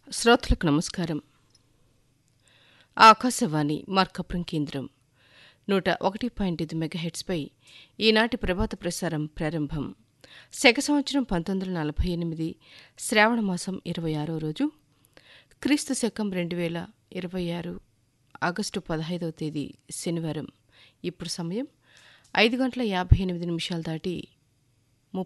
శ్రోతలకు నమస్కారం. ఆకాశవాణి మార్కాపురం కేంద్రం 101.5 మెగాహెర్ట్జ్పై ఈనాటి ప్రభాత ప్రసారం ప్రారంభం. శక సంవత్సరం 1948 శ్రావణమాసం 26వ రోజు, క్రీస్తు శకం 2026 ఆగస్టు 15వ తేదీ శనివారం. ఇప్పుడు సమయం 5 గంటల 58 నిమిషాలు దాటి